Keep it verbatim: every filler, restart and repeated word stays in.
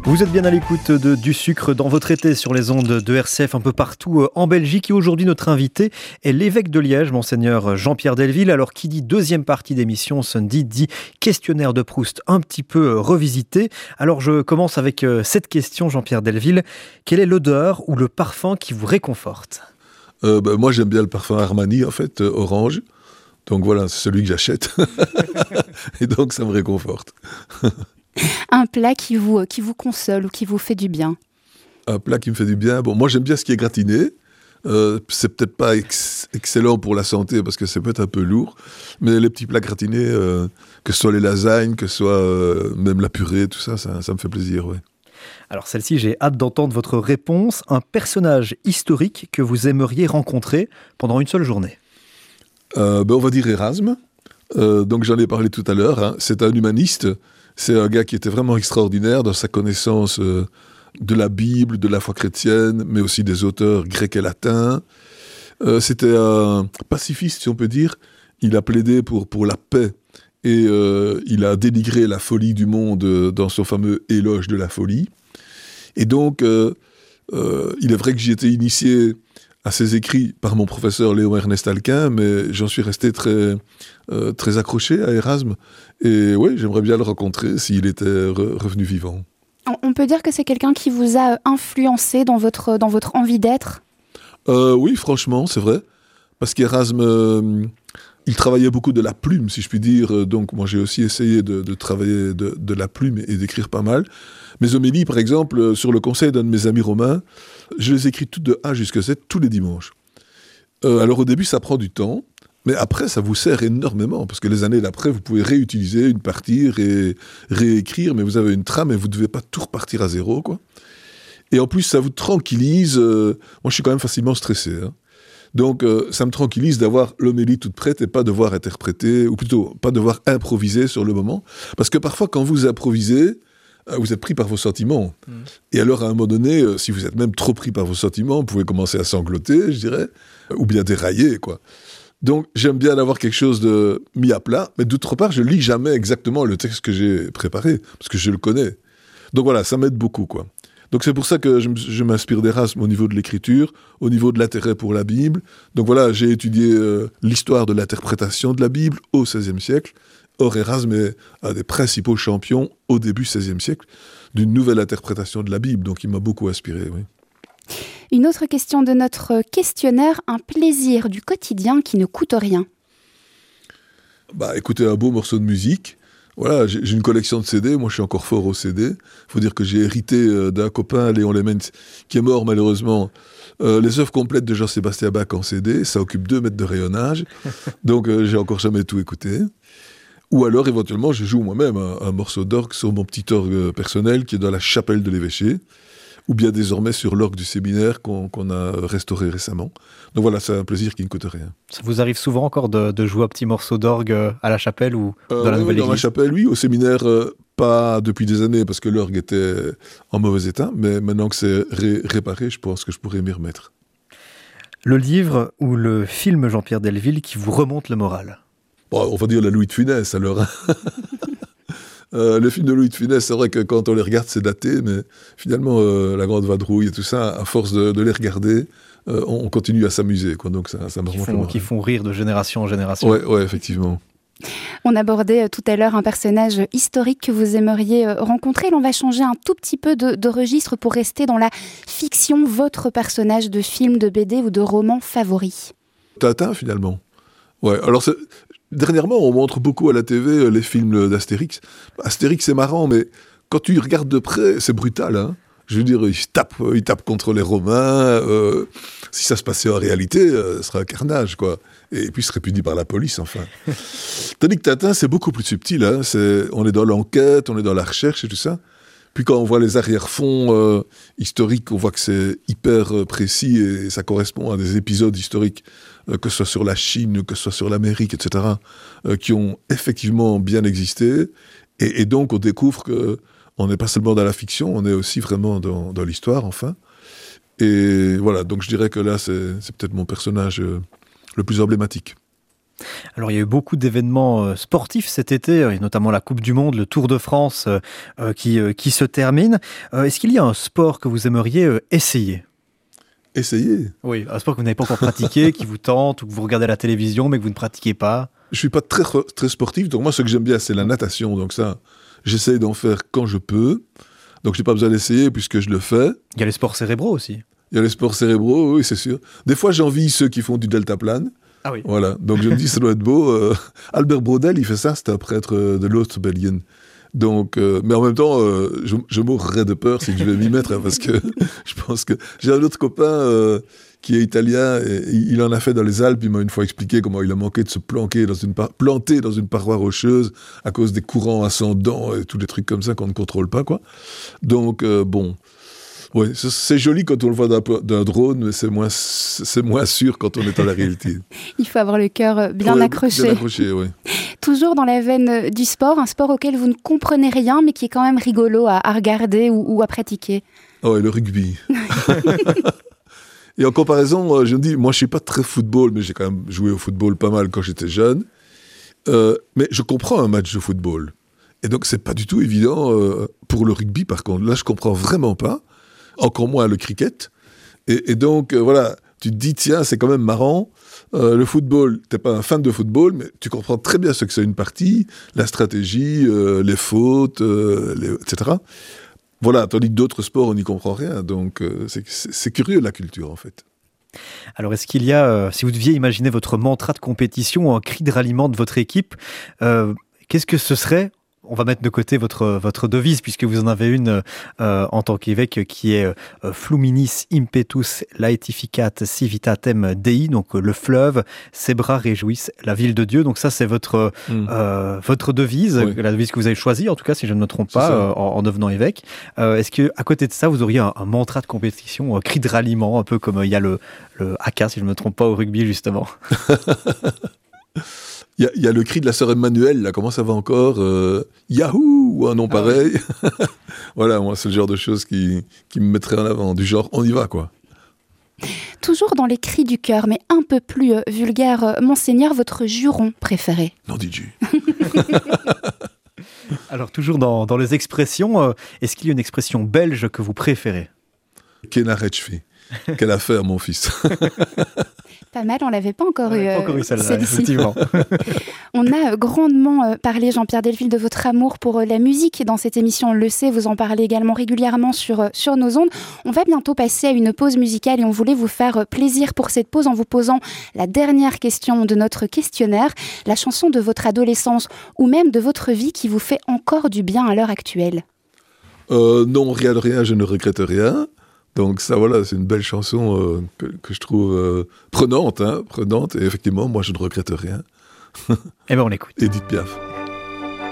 Vous êtes bien à l'écoute de Du Sucre dans votre été sur les ondes de R C F un peu partout en Belgique. Et aujourd'hui, notre invité est l'évêque de Liège, Monseigneur Jean-Pierre Delville. Alors, qui dit deuxième partie d'émission, Sunday, dit questionnaire de Proust un petit peu revisité. Alors, je commence avec cette question, Jean-Pierre Delville. Quelle est l'odeur ou le parfum qui vous réconforte ? euh, ben, Moi, j'aime bien le parfum Armani, en fait, euh, orange. Donc voilà, c'est celui que j'achète. Et donc, ça me réconforte. Un plat qui vous, qui vous console ou qui vous fait du bien? Un plat qui me fait du bien. Bon, moi, j'aime bien ce qui est gratiné. Euh, c'est peut-être pas ex- excellent pour la santé parce que c'est peut-être un peu lourd. Mais les petits plats gratinés, euh, que ce soit les lasagnes, que ce soit euh, même la purée, tout ça, ça, ça me fait plaisir, ouais. Alors celle-ci, j'ai hâte d'entendre votre réponse. Un personnage historique que vous aimeriez rencontrer pendant une seule journée? euh, ben, On va dire Erasme. Euh, donc j'en ai parlé tout à l'heure. Hein. C'est un humaniste. C'est un gars qui était vraiment extraordinaire dans sa connaissance euh, de la Bible, de la foi chrétienne, mais aussi des auteurs grecs et latins. Euh, c'était un pacifiste, si on peut dire. Il a plaidé pour, pour la paix et euh, il a dénigré la folie du monde euh, dans son fameux éloge de la folie. Et donc, euh, euh, il est vrai que j'y étais initié à ses écrits par mon professeur Léon Ernest Alquin, mais j'en suis resté très, euh, très accroché à Erasme. Et oui, j'aimerais bien le rencontrer s'il était re- revenu vivant. On peut dire que c'est quelqu'un qui vous a influencé dans votre, dans votre envie d'être? euh, Oui, franchement, c'est vrai. Parce qu'Erasme, euh, il travaillait beaucoup de la plume, si je puis dire. Donc moi, j'ai aussi essayé de, de travailler de, de la plume et d'écrire pas mal. Mes homélies, par exemple, sur le conseil d'un de mes amis romains, je les écris toutes de A jusqu'à Z tous les dimanches. Euh, alors au début, ça prend du temps, mais après, ça vous sert énormément, parce que les années d'après, vous pouvez réutiliser une partie et réécrire, mais vous avez une trame et vous ne devez pas tout repartir à zéro, quoi. Et en plus, ça vous tranquillise. Euh, moi, je suis quand même facilement stressé, hein. Donc, euh, ça me tranquillise d'avoir l'homélie toute prête et pas devoir interpréter, ou plutôt, pas devoir improviser sur le moment. Parce que parfois, quand vous improvisez, vous êtes pris par vos sentiments. Mmh. Et alors, à un moment donné, euh, si vous êtes même trop pris par vos sentiments, vous pouvez commencer à sangloter, je dirais, ou bien dérailler, quoi. Donc, j'aime bien avoir quelque chose de mis à plat, mais d'autre part, je lis jamais exactement le texte que j'ai préparé, parce que je le connais. Donc voilà, ça m'aide beaucoup, quoi. Donc c'est pour ça que je, je m'inspire d'Erasme au niveau de l'écriture, au niveau de l'intérêt pour la Bible. Donc voilà, j'ai étudié euh, l'histoire de l'interprétation de la Bible au seizième siècle. Or, Erasme est un des principaux champions au début du seizième siècle d'une nouvelle interprétation de la Bible. Donc, il m'a beaucoup inspiré, oui. Une autre question de notre questionnaire, un plaisir du quotidien qui ne coûte rien. Bah, écoutez, un beau morceau de musique. Voilà, j'ai, j'ai une collection de C D. Moi, je suis encore fort au C D. Il faut dire que j'ai hérité euh, d'un copain, Léon Lemens, qui est mort malheureusement. Euh, les œuvres complètes de Jean-Sébastien Bach en C D, ça occupe deux mètres de rayonnage. Donc, euh, j'ai encore jamais tout écouté. Ou alors, éventuellement, je joue moi-même un, un morceau d'orgue sur mon petit orgue personnel qui est dans la chapelle de l'évêché, ou bien désormais sur l'orgue du séminaire qu'on, qu'on a restauré récemment. Donc voilà, c'est un plaisir qui ne coûte rien. Ça vous arrive souvent encore de, de jouer un petit morceau d'orgue à la chapelle ou euh, dans la oui, nouvelle dans église? la chapelle, oui. Au séminaire, euh, pas depuis des années, parce que l'orgue était en mauvais état, mais maintenant que c'est ré- réparé, je pense que je pourrais m'y remettre. Le livre ou le film Jean-Pierre Delville qui vous remonte le moral? Bon, on va dire la Louis de Funès, alors. euh, le film de Louis de Funès, c'est vrai que quand on les regarde, c'est daté, mais finalement, euh, La Grande Vadrouille et tout ça, à force de, de les regarder, euh, on continue à s'amuser, quoi. Donc ça, ça me remonte le moral. Qui font rire de génération en génération. Ouais, ouais, effectivement. On abordait tout à l'heure un personnage historique que vous aimeriez rencontrer. Là, on va changer un tout petit peu de, de registre pour rester dans la fiction. Votre personnage de film, de B D ou de roman favori? Tintin, finalement. Ouais, alors c'est... Dernièrement, on montre beaucoup à la T V les films d'Astérix. Astérix, c'est marrant, mais quand tu regardes de près, c'est brutal, hein. Je veux dire, ils tapent, ils tapent contre les Romains. Euh, si ça se passait en réalité, euh, ce serait un carnage, quoi. Et puis, il serait puni par la police, enfin. Tandis que Tintin, c'est beaucoup plus subtil, hein. C'est, on est dans l'enquête, on est dans la recherche et tout ça. Puis quand on voit les arrière-fonds euh, historiques, on voit que c'est hyper euh, précis et ça correspond à des épisodes historiques, euh, que ce soit sur la Chine, que ce soit sur l'Amérique, et cetera, euh, qui ont effectivement bien existé. Et, et donc, on découvre qu'on n'est pas seulement dans la fiction, on est aussi vraiment dans, dans l'histoire, enfin. Et voilà, donc je dirais que là, c'est, c'est peut-être mon personnage euh, le plus emblématique. Alors il y a eu beaucoup d'événements sportifs cet été, et notamment la Coupe du Monde, le Tour de France euh, qui, euh, qui se termine. Euh, est-ce qu'il y a un sport que vous aimeriez euh, essayer ? Essayer ? Oui, un sport que vous n'avez pas encore pratiqué, qui vous tente, ou que vous regardez à la télévision mais que vous ne pratiquez pas. Je suis pas très, très sportif, donc moi ce que j'aime bien c'est la natation, donc ça j'essaye d'en faire quand je peux, donc j'ai pas besoin d'essayer puisque je le fais. Il y a les sports cérébraux aussi. Il y a les sports cérébraux, oui c'est sûr. Des fois j'envie ceux qui font du deltaplane. Ah oui. Voilà, donc je me dis ça doit être beau. Euh, Albert Brodel il fait ça, c'est un prêtre de l'Ost-Belgien. Donc, euh, mais en même temps, euh, je, je mourrais de peur si je vais m'y mettre, hein, parce que je pense que j'ai un autre copain euh, qui est italien, et il en a fait dans les Alpes. Il m'a une fois expliqué comment il a manqué de se planquer dans une par- planter dans une paroi rocheuse à cause des courants ascendants et tous les trucs comme ça qu'on ne contrôle pas, quoi. Donc, euh, bon, ouais, c'est, c'est joli quand on le voit d'un, d'un drone, mais c'est moins, c'est moins sûr quand on est dans la réalité. Il faut avoir le cœur bien ouais, accroché. Bien accroché, oui. Toujours dans la veine du sport, un sport auquel vous ne comprenez rien, mais qui est quand même rigolo à, à regarder ou, ou à pratiquer. Oh, et le rugby. Et en comparaison, je me dis, moi je ne suis pas très football, mais j'ai quand même joué au football pas mal quand j'étais jeune. Euh, mais je comprends un match de football. Et donc c'est pas du tout évident euh, pour le rugby, par contre. Là, je comprends vraiment pas. Encore moins le cricket. Et, et donc, euh, voilà, tu te dis, tiens, c'est quand même marrant. Euh, le football, t'es pas un fan de football, mais tu comprends très bien ce que c'est une partie, la stratégie, euh, les fautes, euh, les, et cetera. Voilà, tandis que d'autres sports, on n'y comprend rien. Donc, euh, c'est, c'est, c'est curieux, la culture, en fait. Alors, est-ce qu'il y a, euh, si vous deviez imaginer votre mantra de compétition ou un cri de ralliement de votre équipe, euh, qu'est-ce que ce serait ? On va mettre de côté votre, votre devise, puisque vous en avez une euh, en tant qu'évêque qui est euh, Fluminis impetus laetificat civitatem Dei, donc euh, le fleuve, ses bras réjouissent la ville de Dieu. Donc ça, c'est votre, mmh. euh, votre devise, oui. La devise que vous avez choisie, en tout cas, si je ne me trompe pas, euh, en, en devenant évêque. Euh, est-ce qu'à côté de ça, vous auriez un, un mantra de compétition, un cri de ralliement, un peu comme il euh, y a le, le haka, si je ne me trompe pas, au rugby, justement? Il y, y a le cri de la sœur Emmanuelle, là, comment ça va encore euh, Yahoo ou un nom ah pareil oui. Voilà, moi, c'est le genre de choses qui, qui me mettraient en avant, du genre, on y va, quoi. Toujours dans les cris du cœur, mais un peu plus euh, vulgaire, euh, Monseigneur, votre juron préféré? Non, D J. Alors, toujours dans, dans les expressions, euh, est-ce qu'il y a une expression belge que vous préférez? Kenarechfi. Quelle affaire, mon fils. Pas mal, on ne l'avait pas encore on eu. Pas encore eu celle-là, effectivement. On a grandement parlé, Jean-Pierre Delville, de votre amour pour la musique dans cette émission, on le sait, vous en parlez également régulièrement sur, sur nos ondes. On va bientôt passer à une pause musicale et on voulait vous faire plaisir pour cette pause en vous posant la dernière question de notre questionnaire, la chanson de votre adolescence ou même de votre vie qui vous fait encore du bien à l'heure actuelle. Euh, non, rien de rien, je ne regrette rien. Donc ça, voilà, c'est une belle chanson euh, que, que je trouve euh, prenante, hein, prenante. Et effectivement, moi, je ne regrette rien. Eh bien, on l'écoute. Edith Piaf.